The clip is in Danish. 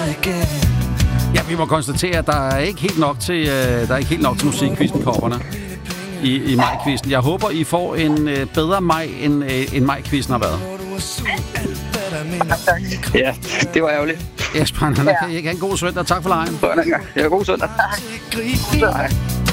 Ja, vi må konstatere, at der er ikke helt nok til musikquizzen, kopperne i majquizzen. Jeg håber, I får en bedre maj, end majquizzen har været. Ja, det var ærgerligt. Esben, han kan ikke have en god søndag. Tak for lejen. Ja, god søndag. Tak.